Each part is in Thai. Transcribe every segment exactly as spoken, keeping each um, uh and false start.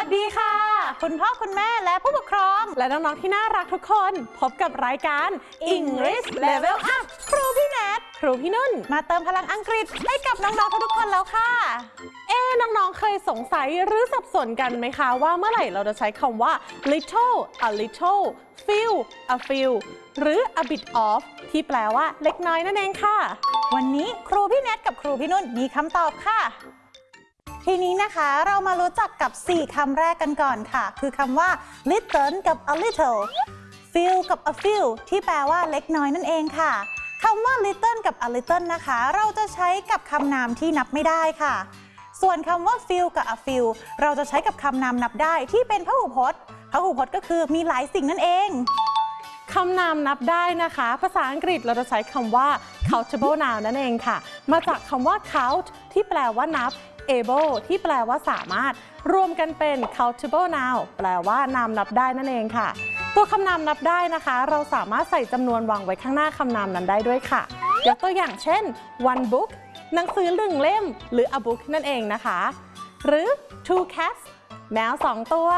สดีค่ะคุณพ่อคุณแม่และผู้ปกครองและน้องๆที่น่ารักทุกคนพบกับรายการ English Level Up ครูพี่แนทครูพี่นุ่นมาเติมพลังอังกฤษให้กับน้องๆทุกๆคนแล้วค่ะเอ๊น้องๆเคยสงสัยหรือสับสนกันไหมคะว่าเมื่อไหร่เราจะใช้คำว่า little a little few a few หรือ a bit of ที่แปลว่าเล็กน้อยนั่นเองค่ะวันนี้ครูพี่แนทกับครูพี่นุ่นมีคำตอบค่ะทีนี้นะคะเรามารู้จักกับสี่คำแรกกันก่อนค่ะคือคำว่า little กับ a little few กับ a few ที่แปลว่าเล็กน้อยนั่นเองค่ะคำว่า little กับ a little นะคะเราจะใช้กับคำนามที่นับไม่ได้ค่ะส่วนคำว่า few กับ a few เราจะใช้กับคำนามนับได้ที่เป็นพหูพจน์พหูพจน์ก็คือมีหลายสิ่งนั่นเองคำนามนับได้นะคะภาษาอังกฤษเราจะใช้คำว่า countable noun นั่นเองค่ะมาจากคำว่า count ที่แปลว่านับable ที่แปลว่าสามารถรวมกันเป็น countable noun แปลว่านามนับได้นั่นเองค่ะตัวคำนามนับได้นะคะเราสามารถใส่จำนวนวางไว้ข้างหน้าคำนามนั้นได้ด้วยค่ะยกตัวอย่างเช่น one book หนังสือหนึ่งเล่มหรือ a book นั่นเองนะคะหรือ two cats แมวสองตัว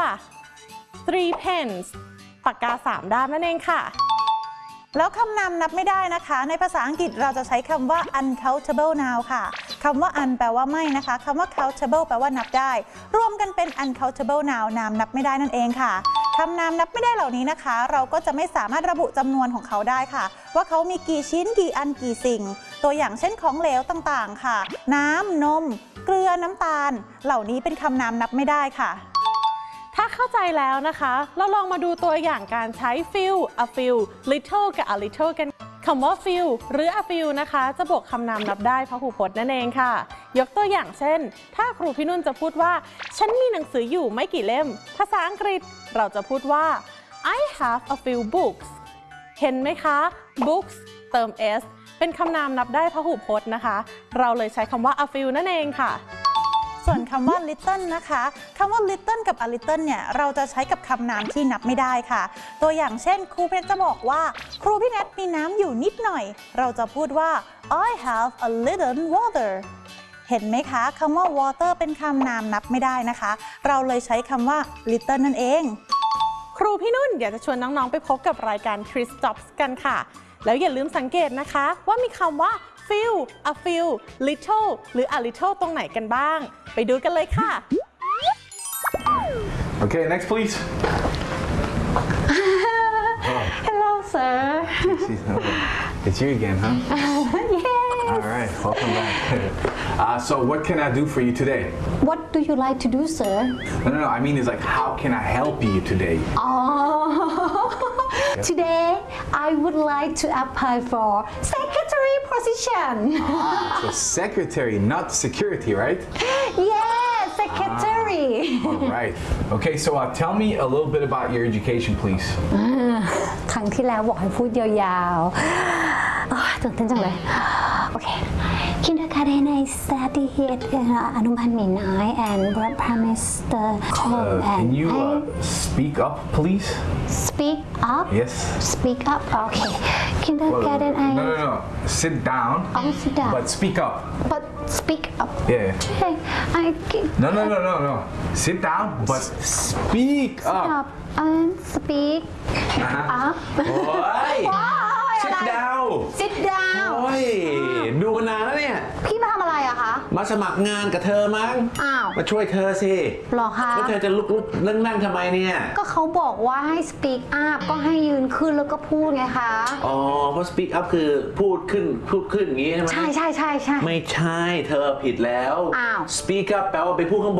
three pens ปากกาสามด้ามนั่นเองค่ะแล้วคำนามนับไม่ได้นะคะในภาษาอังกฤษเราจะใช้คำว่า uncountable noun ค่ะคำว่า un แปลว่าไม่นะคะคำว่า countable แปลว่านับได้รวมกันเป็น uncountable noun นามนับไม่ได้นั่นเองค่ะคำนามนับไม่ได้เหล่านี้นะคะเราก็จะไม่สามารถระบุจำนวนของเขาได้ค่ะว่าเขามีกี่ชิ้นกี่อันกี่สิ่งตัวอย่างเช่นของเหลวต่างๆค่ะน้ำนมเกลือน้ำตาลเหล่านี้เป็นคำนามนับไม่ได้ค่ะถ้าเข้าใจแล้วนะคะเราลองมาดูตัวอย่างการใช้ few a few little กับ a little กันคำว่า few หรือ a few นะคะจะบวกคำนามนับได้พหูพจน์นั่นเองค่ะยกตัวอย่างเช่นถ้าครูพี่นุ่นจะพูดว่าฉันมีหนังสืออยู่ไม่กี่เล่มภาษาอังกฤษเราจะพูดว่า I have a few books เห็นไหมคะ books เติม s เป็นคำนามนับได้พหูพจน์นะคะเราเลยใช้คำว่า a few นั่นเองค่ะส่วนคำว่า little นะคะคำว่า little กับ a little เนี่ยเราจะใช้กับคำนามที่นับไม่ได้ค่ะตัวอย่างเช่นครูเพชรจะบอกว่าครูพี่แนทมีน้ำอยู่นิดหน่อยเราจะพูดว่า I have a little water เห็นไหมคะคำว่า water เป็นคำนามนับไม่ได้นะคะเราเลยใช้คำว่า little นั่นเองครูพี่นุ่นอยากจะชวนน้องๆไปพบกับรายการ Chris Jobs กันค่ะแล้วอย่าลืมสังเกตนะคะว่ามีคำว่า few a few little หรือ a little ตรงไหนกันบ้างไปดูกันเลยค่ะ Okay, next please. Hello, sir. It's you again, huh? Yes. All right, welcome back. Uh, so what can I do for you today? What do you like to do, sir? No, no, no, I mean it's like how can I help you today? Oh, today I would like to apply for secretary position. Ah, so secretary, not security, right? Yes, secretary. Ah, all right. Okay, so uh, tell me a little bit about your education, please. ครั้งที่แล้วบอกให้พูดยาวๆตื่นเต้นจังเลยโอเค Kindergarten I studied uh, อนุบาลหมีน้อย and promise the home Uh, and can you I uh, speak up, please? speak up Yes. speak up okay Well, Kindergarten I no, no, no. Sit down. Oh, sit down. But speak up. but speak up Yeah. okay I No, no, no, no, no. Sit down, but speak up. up and speak Uh-huh. up โอ้ยว้าวอะไร sit down sit down โอ้ยดูมานานแล้วเนี่ยพี่มาทำอะไรอะคะมาสมัครงานกับเธอมั้งอ้าวมาช่วยเธอสิหรอคะแล้วเธอจะลุกลุกนั่งนั่งทำไมเนี่ยก็เขาบอกว่าให้ speak up ก็ให้ยืนขึ้นแล้วก็พูดไงคะอ๋อ เพราะ speak up คือพูดขึ้นพูดขึ้นอย่างงี้ใช่ไหมใช่ใช่ใช่ใช่ไม่ใช่ เธอผิดแล้วอ้าว speak up แปลว่าไปพูดข้างบน